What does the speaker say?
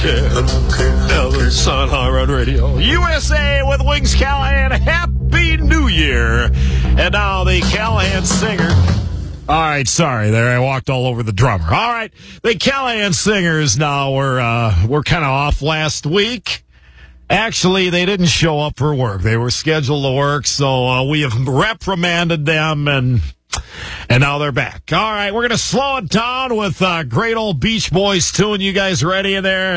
care. Elvis on High Run Radio. USA with Wings Callahan. Happy New Year. And now the Callahan Singer. All right, sorry there. I walked all over the drummer. All right, the Callahan Singers now were kind of off last week. Actually, they didn't show up for work. They were scheduled to work, so we have reprimanded them, and now they're back. All right, we're going to slow it down with great old Beach Boys tune. You guys ready in there?